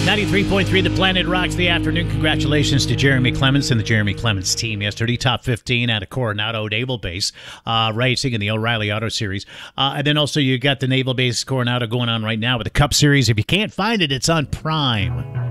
93.3 The Planet rocks the afternoon. Congratulations to Jeremy Clements and the Jeremy Clements team yesterday. Top 15 out of Coronado Naval Base racing in the O'Reilly Auto Series. And then also you got the Naval Base Coronado going on right now with the Cup Series. If you can't find it, it's on Prime.